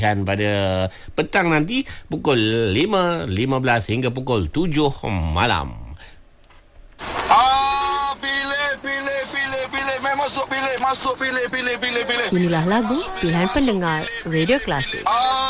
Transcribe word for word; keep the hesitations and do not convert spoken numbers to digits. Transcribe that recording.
Dan pada petang nanti pukul lima lima belas hingga pukul tujuh malam. Ah, pilih, pilih, pilih, pilih. Masuk pilih, masuk pilih, pilih, pilih, pilih. Inilah lagu pilihan pendengar Radio Klasik. Ah.